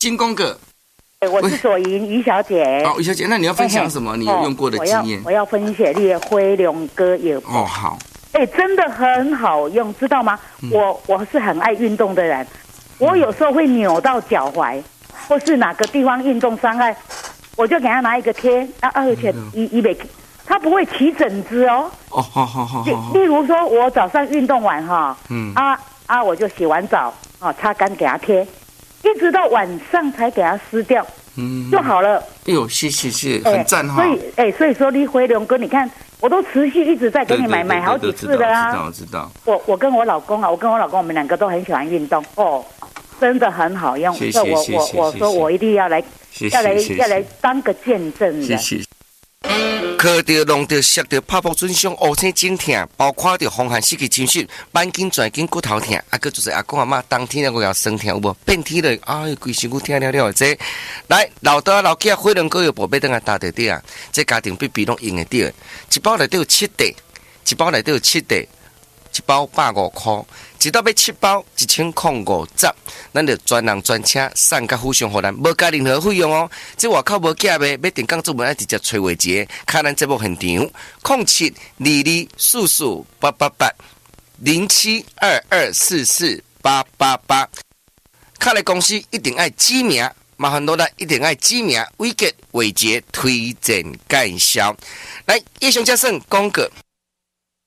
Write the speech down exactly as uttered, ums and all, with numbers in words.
金公哥。 我是左营于小姐。 好，于小姐，那你要分享什么？嘿嘿你有用过的经验？ 我要我要分享你的灰龙哥有哦，好。 哎、欸，真的很好用，知道吗？嗯、我我是很爱运动的人，我有时候会扭到脚踝，或是哪个地方运动伤害，我就给他拿一个贴啊，而且一一北，他不会起疹子哦。 哦，好好好。 例例如说，我早上运动完哈，嗯啊啊，我就洗完澡啊，擦干给他贴。一直到晚上才给它撕掉，嗯，就好了。 哎呦，谢谢谢，很赞哈。 所以，哎，所以说你回龙哥，你看，我都持续一直在给你买买好几次的啊。 知道知道。 我我跟我老公啊，我跟我老公，我们两个都很喜欢运动哦，真的很好用。 谢谢谢谢。 我我我说我一定要来，要来要来当个见证人。 谢谢。磕着、弄着、摔着、拍破损伤、乌青肿痛，包括着风寒湿气侵蚀、板筋、转筋、骨头痛，啊，个就是阿公阿妈冬天我要酸痛有无？变天了，哎，规身躯痛了了这。来，老大老囝火龙果有宝贝等下打得掉啊！这家庭必比拢用得掉，一包内底有七袋，一包内底有七袋，一包百五块，一到要七包一千空五十，咱就专人专车送到府上，互咱无加任何费用哦。这外口无假卖，要订购做门爱直接找话节，看咱节目现场，空七二二四四八八八零七二二四四八八八。看来公司一定爱指名，麻烦落来一定爱指名，伟杰伟杰推荐介绍。来，以上加算广告。